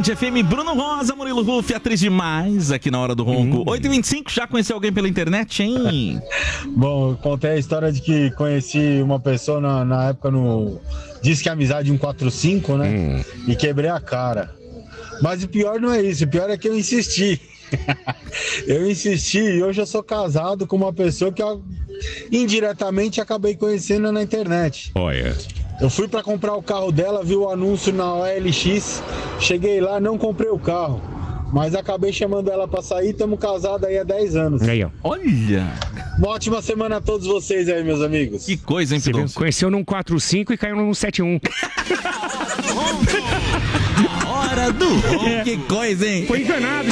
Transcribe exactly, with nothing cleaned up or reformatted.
Band F M, Bruno Rosa, Murilo Ruff, atriz demais aqui na Hora do Ronco. Hum. oito e vinte e cinco, já conheceu alguém pela internet, hein? Bom, eu contei a história de que conheci uma pessoa na, na época no Disque Amizade cento e quarenta e cinco, né? Hum. E quebrei a cara. Mas o pior não é isso, o pior é que eu insisti. Eu insisti e hoje eu sou casado com uma pessoa que eu indiretamente acabei conhecendo na internet. Olha. Eu fui pra comprar o carro dela, vi o anúncio na O L X, cheguei lá, não comprei o carro, mas acabei chamando ela pra sair, estamos casados aí há dez anos. Aí, ó. Olha! Uma ótima semana a todos vocês aí, meus amigos. Que coisa, hein, Pedro? Conheceu num quatro cinco e caiu num sete um. Hora do Ronco, que coisa, hein? Foi enganado.